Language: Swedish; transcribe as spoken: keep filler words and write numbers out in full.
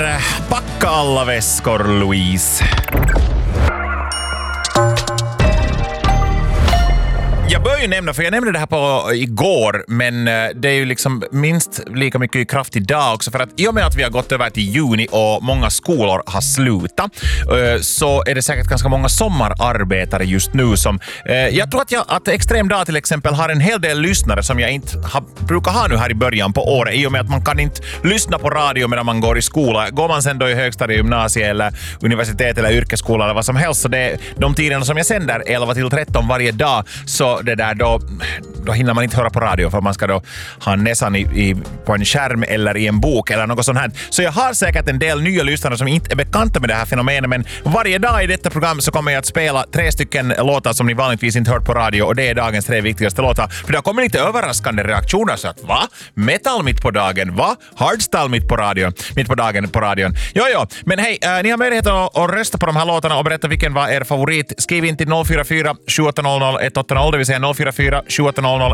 Packa alla väskor, Louise. Jag bör ju nämna, för jag nämnde det här på igår, men det är ju liksom minst lika mycket kraft idag också, för att i och med att vi har gått över till juni och många skolor har slutat, så är det säkert ganska många sommararbetare just nu som, jag tror att, jag, att Extrem Dag till exempel har en hel del lyssnare som jag inte har, brukar ha nu här i början på året, i och med att man kan inte lyssna på radio medan man går i skola. Går man sen då i högstadie, gymnasie eller universitet eller yrkesskola eller vad som helst, så det är de tiderna som jag sänder elva till tretton varje dag, så det där då, då hinner man inte höra på radio, för man ska då ha näsan i, i, på en skärm eller i en bok eller något sånt här. Så jag har säkert en del nya lyssnare som inte är bekanta med det här fenomenet, men varje dag i detta program så kommer jag att spela tre stycken låtar som ni vanligtvis inte hört på radio, och det är dagens tre viktigaste låtar. För det har kommit lite överraskande reaktioner, så att va? Metal mitt på dagen, va? Hardstyle mitt på radion, mitt på dagen på radion. Jo, jo. Men hej, äh, ni har möjlighet att, att rösta på de här låtarna och berätta vilken var er favorit. Skriv in till noll fyra fyra sju åtta noll noll ett åtta noll, det vill säga noll fyra fyra sju åtta noll noll